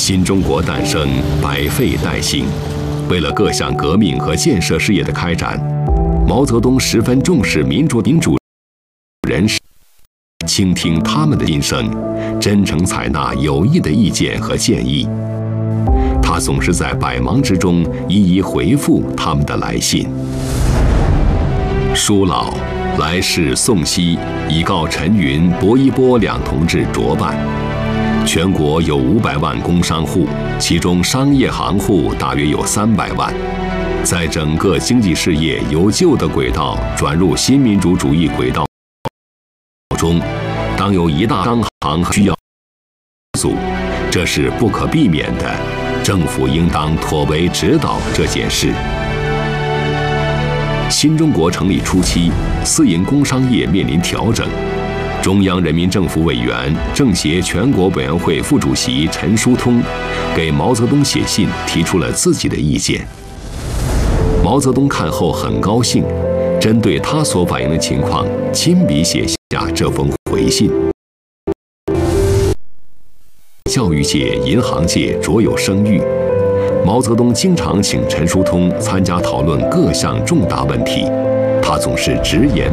新中国诞生，百废待兴。为了各项革命和建设事业的开展，毛泽东十分重视民主人士，倾听他们的心声，真诚采纳有益的意见和建议。他总是在百忙之中一一回复他们的来信。书老来世宋熙已告陈云、薄一波两同志着办。全国有500万工商户，其中商业行户大约有300万。在整个经济事业由旧的轨道转入新民主主义轨道中，当有一大商行需要组，这是不可避免的。政府应当妥为指导这件事。新中国成立初期，私营工商业面临调整。中央人民政府委员、政协全国委员会副主席陈叔通给毛泽东写信，提出了自己的意见。毛泽东看后很高兴，针对他所反映的情况，亲笔写下这封回信。教育界、银行界卓有声誉，毛泽东经常请陈叔通参加讨论各项重大问题，他总是直言